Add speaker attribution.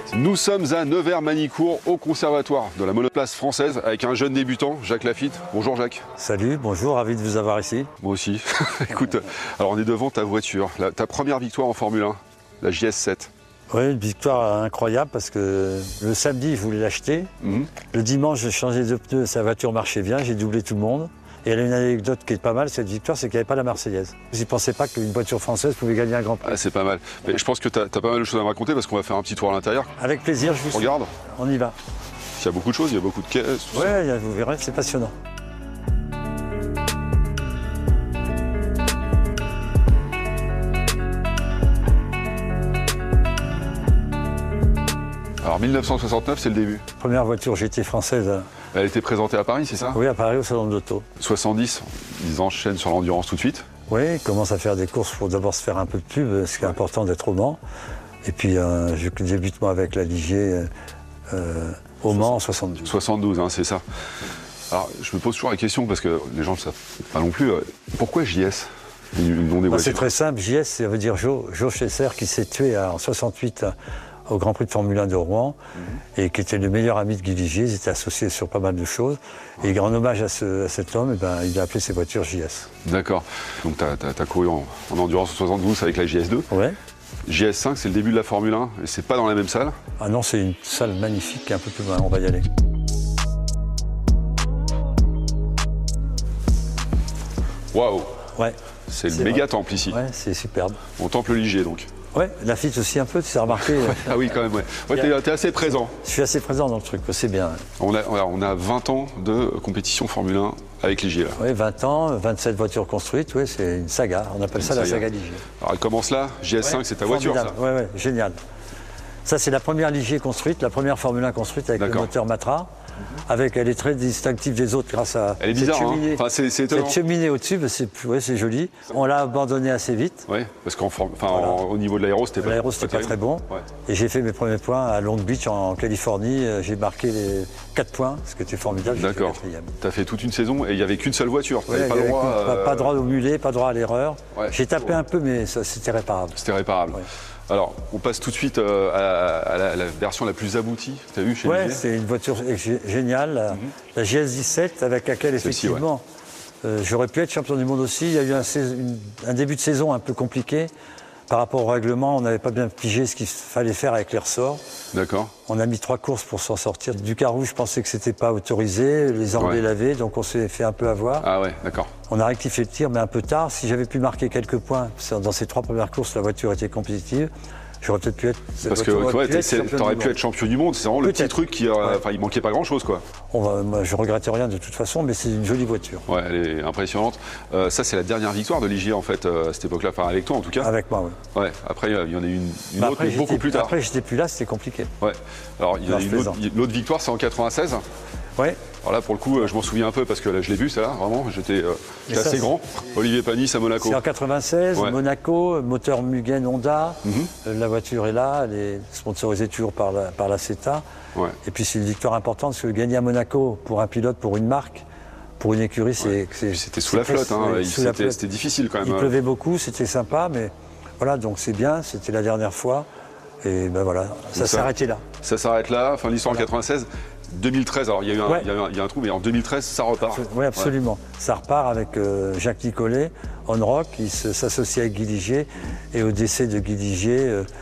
Speaker 1: Nous sommes à Nevers-Manicourt, au conservatoire de la monoplace française, avec un jeune débutant, Jacques Lafitte. Bonjour Jacques.
Speaker 2: Salut, bonjour, ravi de vous avoir ici.
Speaker 1: Moi aussi. Écoute, alors on est devant ta voiture, ta première victoire en Formule 1, la JS7.
Speaker 2: Oui, une victoire incroyable parce que le samedi, je voulais l'acheter. Le dimanche, j'ai changé de pneus, sa voiture marchait bien, j'ai doublé tout le monde. Et elle a une anecdote qui est pas mal, cette victoire, c'est qu'il n'y avait pas la Marseillaise. Je ne pensais pas qu'une voiture française pouvait gagner un Grand Prix.
Speaker 1: Ah, c'est pas mal. Mais je pense que tu as pas mal de choses à me raconter parce qu'on va faire un petit tour à l'intérieur.
Speaker 2: Avec plaisir, je vous
Speaker 1: Regarde.
Speaker 2: On y va.
Speaker 1: Il y a beaucoup de choses, il y a beaucoup de caisses.
Speaker 2: Oui, vous verrez, c'est passionnant.
Speaker 1: Alors 1969, c'est le début.
Speaker 2: Première voiture GT française.
Speaker 1: Elle était présentée à Paris, c'est ça?
Speaker 2: Oui, à Paris, au salon de l'auto.
Speaker 1: 70, ils enchaînent sur l'endurance tout de suite.
Speaker 2: Oui, ils commencent à faire des courses pour d'abord se faire un peu de pub, ce qui est important d'être au Mans. Et puis, je débute moi avec la Ligier au Mans en 72.
Speaker 1: 72, hein, c'est ça. Alors, je me pose toujours la question, parce que les gens ne le savent pas non plus, pourquoi JS?
Speaker 2: C'est très simple, JS, ça veut dire Joe Chesser, qui s'est tué en 68 au Grand Prix de Formule 1 de Rouen, et qui était le meilleur ami de Guy Ligier. Ils étaient associés sur pas mal de choses. Et en hommage à cet homme, il a appelé ses voitures JS.
Speaker 1: D'accord. Donc tu as couru en endurance en 72 avec la JS2.
Speaker 2: Oui.
Speaker 1: JS5, c'est le début de la Formule 1, et c'est pas dans la même salle?
Speaker 2: Ah non, c'est une salle magnifique, un peu plus loin, on va y aller.
Speaker 1: Waouh!
Speaker 2: Ouais.
Speaker 1: C'est le méga temple ici.
Speaker 2: Ouais, c'est superbe.
Speaker 1: On temple Ligier donc.
Speaker 2: Ouais, Lafitte aussi un peu, tu sais remarqué.
Speaker 1: Ah oui, quand même, ouais. Ouais, t'es assez présent.
Speaker 2: Je suis assez présent dans le truc, c'est bien.
Speaker 1: On a 20 ans de compétition Formule 1 avec Ligier là.
Speaker 2: Oui, 20 ans, 27 voitures construites, oui, c'est une saga. On appelle ça la saga Ligier.
Speaker 1: Alors elle commence là, JS5, ouais, c'est ta voiture ça?
Speaker 2: Oui, génial. Ça, c'est la première Ligier construite, la première Formule 1 construite avec le moteur Matra. Elle est très distinctive des autres grâce à
Speaker 1: elle est bizarre,
Speaker 2: cette cheminée.
Speaker 1: Enfin, c'est étonnant.
Speaker 2: Cette cheminée au-dessus, c'est joli. On l'a abandonnée assez vite.
Speaker 1: Oui, parce qu'au niveau de l'aéro, c'était
Speaker 2: pas très bon. Ouais. Et j'ai fait mes premiers points à Long Beach, en Californie. J'ai marqué les 4 points, ce qui était formidable.
Speaker 1: D'accord. Tu as fait toute une saison et il n'y avait qu'une seule voiture.
Speaker 2: Ouais, pas droit au mulet, pas droit à l'erreur. Ouais, j'ai tapé un peu, mais c'était réparable.
Speaker 1: C'était réparable. Ouais. Alors, on passe tout de suite à la version la plus aboutie que tu as eue chez Ligier.
Speaker 2: Oui, c'est une voiture géniale, la GS17, avec laquelle, effectivement, j'aurais pu être champion du monde aussi. Il y a eu un début de saison un peu compliqué. Par rapport au règlement, on n'avait pas bien pigé ce qu'il fallait faire avec les ressorts.
Speaker 1: D'accord.
Speaker 2: On a mis 3 courses pour s'en sortir. Du carreau, je pensais que c'était pas autorisé. Les Anglais l'avaient, donc on s'est fait un peu avoir.
Speaker 1: Ah ouais, d'accord.
Speaker 2: On a rectifié le tir, mais un peu tard. Si j'avais pu marquer quelques points dans ces 3 premières courses, la voiture était compétitive. J'aurais peut-être pu être.
Speaker 1: Parce que t'aurais pu être champion du monde. C'est vraiment le petit truc qui. Il manquait pas grand-chose, quoi.
Speaker 2: Moi, je regrette rien de toute façon, mais c'est une jolie voiture.
Speaker 1: Ouais, elle est impressionnante. Ça, c'est la dernière victoire de Ligier, en fait, à cette époque-là. Enfin, avec toi, en tout cas.
Speaker 2: Avec moi, oui.
Speaker 1: Ouais. Après, il y en a eu une autre, mais beaucoup plus tard.
Speaker 2: Après, j'étais plus là, c'était compliqué.
Speaker 1: Ouais. Alors, il y a l'autre victoire, c'est en 96.
Speaker 2: Ouais.
Speaker 1: Alors là, pour le coup, je m'en souviens un peu parce que là, je l'ai vu, celle-là, vraiment. J'étais assez grand. Olivier Panis à Monaco.
Speaker 2: C'est en 96, Monaco, moteur Mugen Honda. La voiture est là, elle est sponsorisée toujours par la CETA. Ouais. Et puis c'est une victoire importante parce que gagner à Monaco pour un pilote, pour une marque, pour une écurie,
Speaker 1: c'était sous la flotte. C'était difficile quand même.
Speaker 2: Il pleuvait beaucoup, c'était sympa, mais voilà, donc c'est bien, c'était la dernière fois. Et ben voilà, ça s'arrêtait là.
Speaker 1: Ça s'arrête là, fin de l'histoire en 96. 2013, alors il y a un trou, mais en 2013, ça repart.
Speaker 2: Oui, absolument. Ouais. Ça repart avec Jacques Nicolet, On Rock, qui s'associe avec Guy Ligier. Et au décès de Guy Ligier,